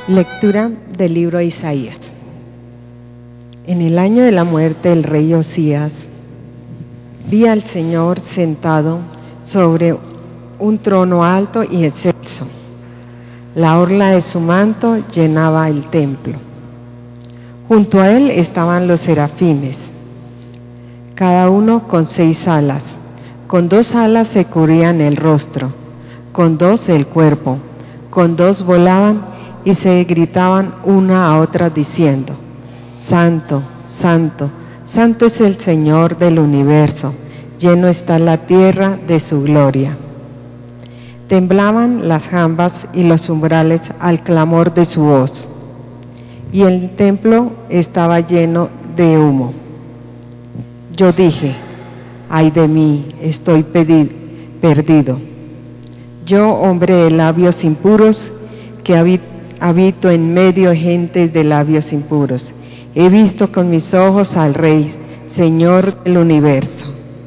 Lectura del libro de Isaías. En el año de la muerte del rey Osías, vi al Señor sentado sobre un trono alto y excelso. La orla de su manto llenaba el templo. Junto a él estaban los serafines, cada uno con 6 alas. Con 2 alas se cubrían el rostro, con 2 el cuerpo, con 2 volaban y se gritaban una a otra diciendo: Santo, Santo, Santo es el Señor del universo, lleno está la tierra de su gloria. Temblaban las jambas y los umbrales al clamor de su voz, y el templo estaba lleno de humo. Yo dije: ay de mí, estoy perdido. Yo, hombre de labios impuros, que habito en medio de gentes de labios impuros, he visto con mis ojos al Rey, Señor del universo.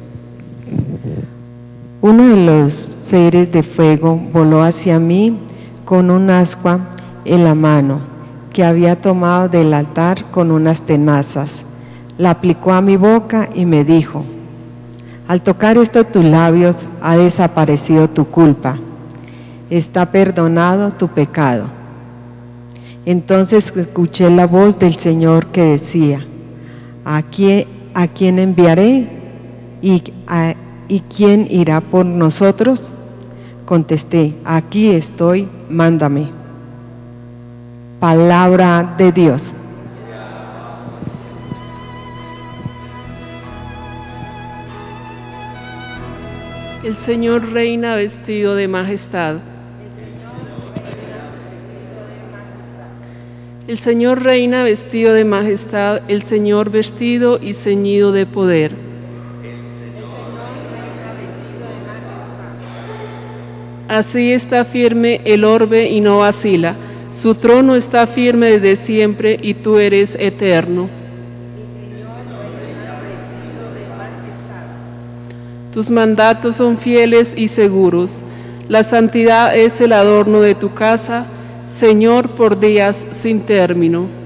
Uno de los seres de fuego voló hacia mí con un ascua en la mano, que había tomado del altar con unas tenazas. La aplicó a mi boca y me dijo: al tocar esto tus labios ha desaparecido tu culpa, está perdonado tu pecado. Entonces escuché la voz del Señor que decía: ¿a quién enviaré? ¿Y quién irá por nosotros? Contesté: aquí estoy, mándame. Palabra de Dios. El Señor reina vestido de majestad. El Señor reina vestido de majestad, el Señor vestido y ceñido de poder. Así está firme el orbe y no vacila, su trono está firme desde siempre y tú eres eterno. Tus mandatos son fieles y seguros, la santidad es el adorno de tu casa, Señor, por días sin término.